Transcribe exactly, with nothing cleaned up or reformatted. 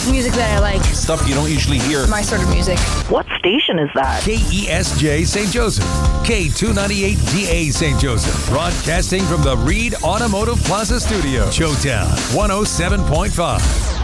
Music that I like. Stuff you don't usually hear. My sort of music. What station is that? K E S J Saint Joseph. K two ninety-eight D A Saint Joseph. Broadcasting from the Reed Automotive Plaza Studio. Showtown one oh seven point five.